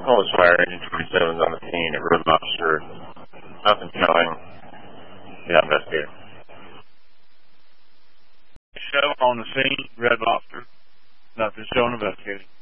All this fire engine 27's on the scene at Red Lobster. Nothing showing. Yeah, investigator. Show on the scene, Red Lobster. Nothing showing, investigating.